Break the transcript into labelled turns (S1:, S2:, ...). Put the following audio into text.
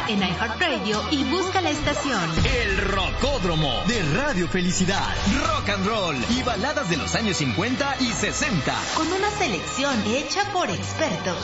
S1: en iHeartRadio y busca la estación.
S2: El Rocódromo de Radio Felicidad. Rock and roll y baladas de los años 50 y 60.
S1: Con una selección hecha por expertos.